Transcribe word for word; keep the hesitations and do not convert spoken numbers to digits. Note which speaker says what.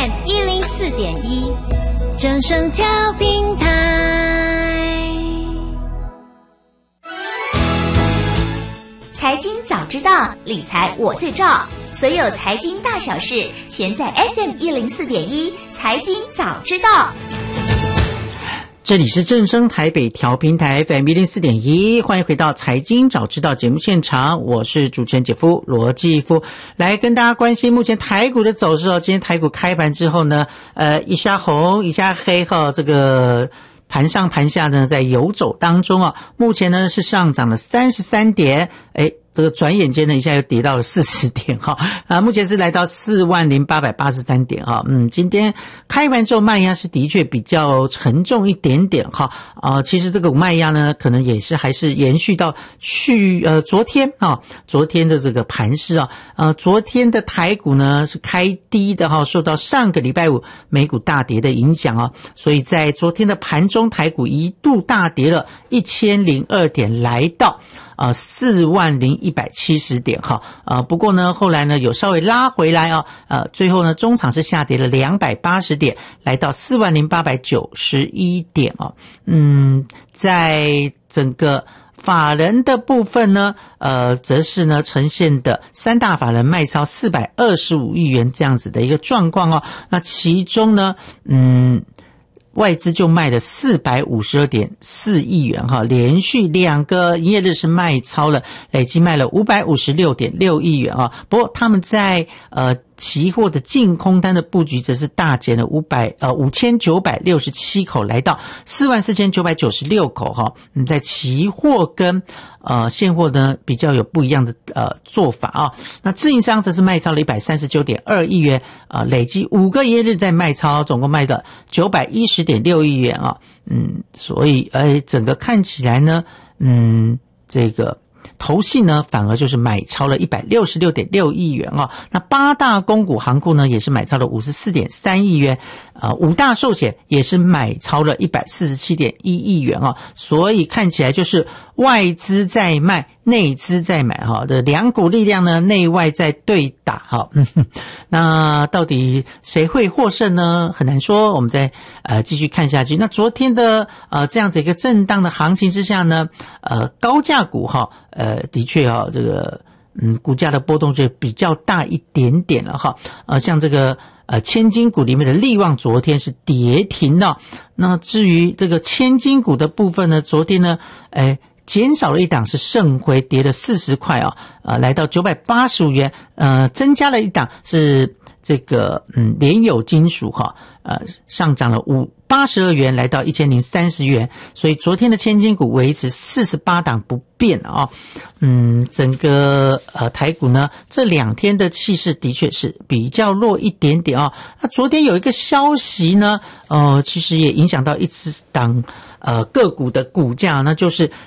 Speaker 1: M 一零四点一，正声调频台。
Speaker 2: 财经早知道，理财我最照。所有财经大小事，全在 F M 一零四点一财经早知道。
Speaker 3: 这里是正声台北调频台 F M 一零四点一，欢迎回到财经早知道节目现场，我是主持人姐夫罗继夫，来跟大家关心目前台股的走势哦。今天台股开盘之后呢，呃，一下红一下黑哈，这个盘上盘下呢在游走当中啊，目前呢是上涨了三十三点，诶这个转眼间呢，一下又跌到了四十点哈，啊，目前是来到四万零八百八十三点哈，嗯，今天开盘之后卖压是的确比较沉重一点点哈，啊，其实这个卖压呢，可能也是还是延续到去呃昨天哈，昨天的这个盘势啊，呃，昨天的台股呢是开低的哈，受到上个礼拜五美股大跌的影响啊，所以在昨天的盘中台股一度大跌了一千零二点，来到呃四万零一百七十点哈，呃不过呢后来呢有稍微拉回来啊，呃最后呢中场是下跌了两百八十点，来到四万零八百九十一点啊，嗯，在整个法人的部分呢，呃，则是呢呈现的三大法人卖超四百二十五亿元这样子的一个状况哦。那其中呢，嗯。外资就卖了四百五十二点四亿元哈，连续两个营业日是卖超了，累计卖了五百五十六点六亿元啊。不过他们在呃期货的净空单的布局则是大减了五百呃五千九百六十七口，来到四万四千九百九十六口哈。嗯，在期货跟呃现货呢比较有不一样的呃做法啊。那自营商则是卖超了一百三十九点二亿元啊，累计五个营业日在卖超，总共卖了九百一十点六亿元啊。嗯，所以呃整个看起来呢，嗯，这个投信呢反而就是买超了 一百六十六点六亿元啊，那八大公股行库呢也是买超了 五十四点三亿元，呃五大寿险也是买超了 一百四十七点一亿元啊，所以看起来就是外资在卖，内资在买哈，的两股力量呢内外在对打哈，那到底谁会获胜呢？很难说，我们再呃继续看下去。那昨天的呃这样子一个震荡的行情之下呢，呃高价股哈，呃的确哈这个嗯股价的波动就比较大一点点了哈，呃像这个呃千金股里面的力旺昨天是跌停的，那至于这个千金股的部分呢，昨天呢，哎。减少了一档是盛辉，跌了四十块啊，呃，来到九百八十五元，呃，增加了一档是这个嗯联友金属哈，呃，上涨了五八十二元，来到一千零三十元，所以昨天的千金股维持四十八档不变啊，嗯，整个呃台股呢这两天的气势的确是比较弱一点点啊，那昨天有一个消息呢，呃，其实也影响到一只档。呃，个股的股价，那就是